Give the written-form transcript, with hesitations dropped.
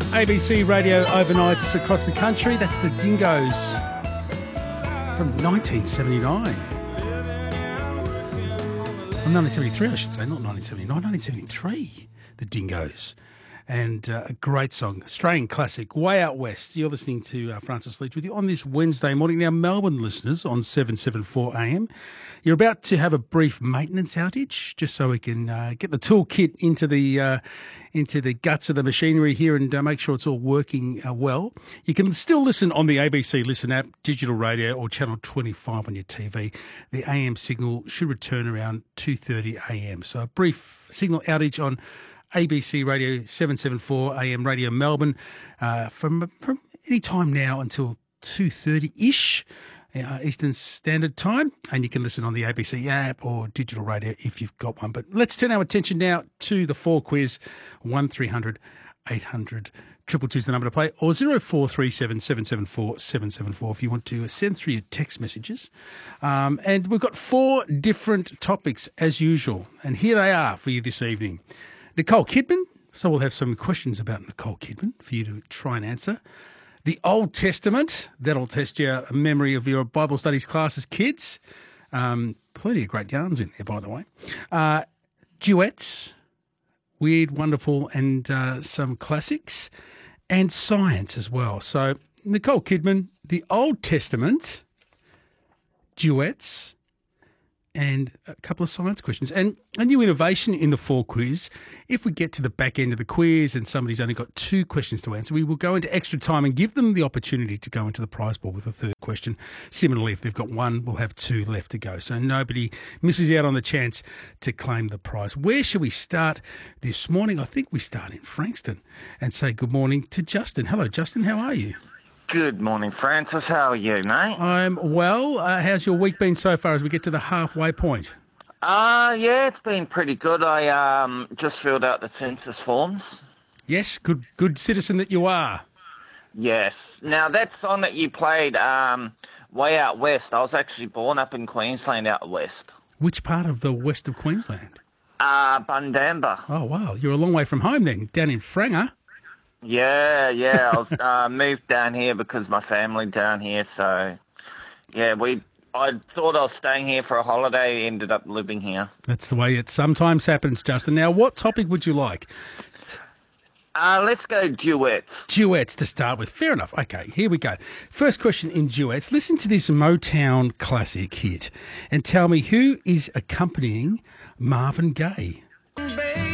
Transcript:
ABC radio overnights across the country. That's the Dingoes from 1979. From 1973, I should say, not 1979, 1973, the Dingoes. And a great song, Australian classic, Way Out West. You're listening to Francis Leach with you on this Wednesday morning. Now, Melbourne listeners on 774 AM, you're about to have a brief maintenance outage just so we can get the toolkit into the guts of the machinery here and make sure it's all working well. You can still listen on the ABC Listen app, digital radio or channel 25 on your TV. The AM signal should return around 2:30 AM. So a brief signal outage on ABC Radio 774 AM Radio Melbourne from any time now until 2:30-ish Eastern Standard Time, and you can listen on the ABC app or digital radio if you've got one. But let's turn our attention now to the 4 quiz, 1300 800 222 is the number to play, or 0437 774 774 if you want to send through your text messages. And we've got 4 different topics as usual, and here they are for you this evening. Nicole Kidman, so we'll have some questions about Nicole Kidman for you to try and answer. The Old Testament, that'll test your memory of your Bible studies class as kids. Plenty of great yarns in there, by the way. Duets, weird, wonderful, and some classics, and science as well. So Nicole Kidman, the Old Testament, duets, and a couple of science questions. And a new innovation in the 4 quiz, if we get to the back end of the quiz and somebody's only got 2 questions to answer, we will go into extra time and give them the opportunity to go into the prize pool with a 3rd question. Similarly, if they've got 1, we'll have 2 left to go. So nobody misses out on the chance to claim the prize. Where should we start this morning? I think we start in Frankston and say good morning to Justin. Hello, Justin. How are you? Good morning, Francis. How are you, mate? I'm well. How's your week been so far as we get to the halfway point? Yeah, it's been pretty good. I just filled out the census forms. Yes, good citizen that you are. Yes. Now, that song that you played, Way Out West, I was actually born up in Queensland out west. Which part of the west of Queensland? Bundamba. Oh, wow. You're a long way from home then, down in Franga. Yeah. I was moved down here because my family down here. So, yeah, I thought I was staying here for a holiday, ended up living here. That's the way it sometimes happens, Justin. Now, what topic would you like? Let's go duets. Duets to start with. Fair enough. Okay, here we go. First question in duets. Listen to this Motown classic hit and tell me who is accompanying Marvin Gaye.